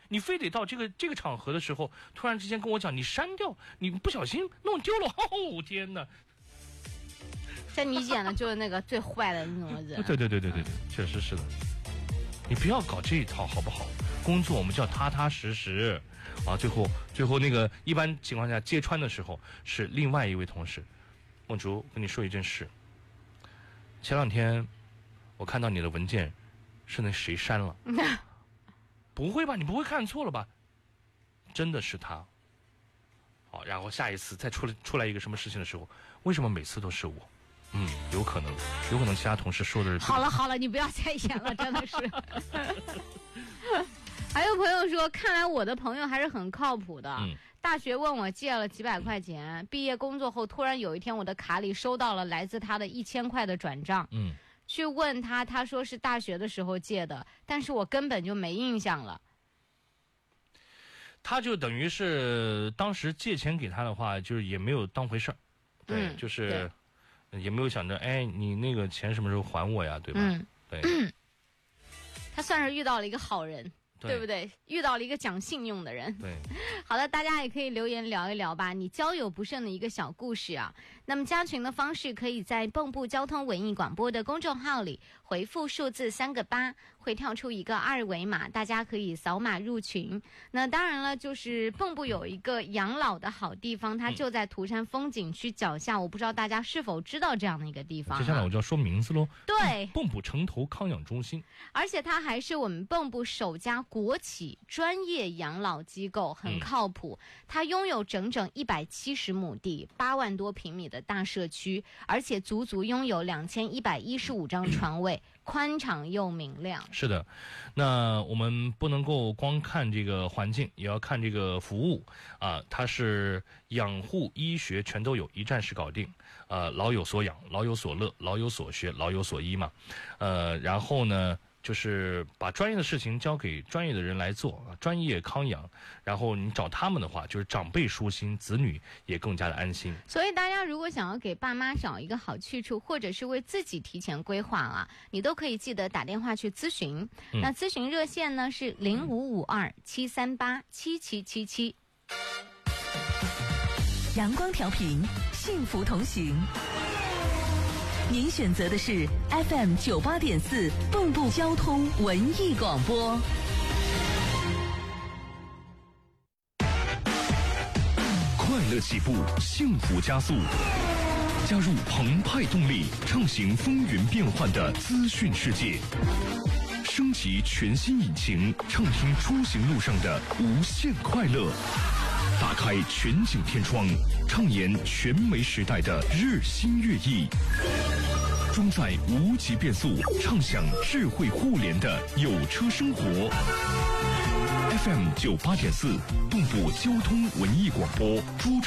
你非得到这个场合的时候，突然之间跟我讲你删掉，你不小心弄丢了，哦天哪！ 像你演的就是那个最坏的那种人。 对，确实是的。你不要搞这一套好不好？工作我们叫踏踏实实啊。最后那个一般情况下揭穿的时候是另外一位同事。梦竹，跟你说一件事。前2天我看到你的文件是那谁删了？不会吧？你不会看错了吧？真的是他。好，然后下一次再出来一个什么事情的时候，为什么每次都是我？有可能其他同事说的是。 好了，你不要再演了，真的是。还有朋友说，看来我的朋友还是很靠谱的。大学问我借了几百块钱，毕业工作后突然有一天我的卡里收到了来自他的1000块的转账。去问他，他说是大学的时候借的，但是我根本就没印象了。 他就等于是当时借钱给他的话，就是也没有当回事儿。对，就是也没有想着，哎，你那个钱什么时候还我呀，对吧？对。 他算是遇到了一个好人。对不对？遇到了一个讲信用的人。 对， 好的，大家也可以留言聊一聊吧，你交友不慎的一个小故事啊。那么加群的方式可以在蚌埠交通文艺广播的公众号里回复数字3个8，会跳出一个2维码，大家可以扫码入群。那当然了，就是蚌埠有一个养老的好地方，它就在涂山风景区脚下，我不知道大家是否知道这样的一个地方。 接下来我就要说名字喽。 对， 蚌埠城头康养中心， 而且它还是我们蚌埠首家国企专业养老机构，很靠谱。它拥有整整170亩地，8万多平米的大社区，而且足拥有2115张床位，宽敞又明亮。 是的，那我们不能够光看这个环境，也要看这个服务啊。它是养护医学全都有，一站式搞定。老有所养，老有所乐，老有所学，老有所依嘛。然后呢，就是把专业的事情交给专业的人来做，专业康养。然后你找他们的话，就是长辈舒心，子女也更加的安心。 所以大家如果想要给爸妈找一个好去处，或者是为自己提前规划啊，你都可以记得打电话去咨询。那咨询热线呢是0552-738-7777。 阳光调频，幸福同行。您选择的是 FM 98.4蚌埠交通文艺广播。 快乐起步，幸福加速，加入澎湃动力，畅行风云变幻的资讯世界，升级全新引擎，畅听出行路上的无限快乐。打开全景天窗，畅言全媒时代的日新月异，装载无极变速，畅享智慧互联的有车生活。FM 98.4蚌埠交通文艺广播，珠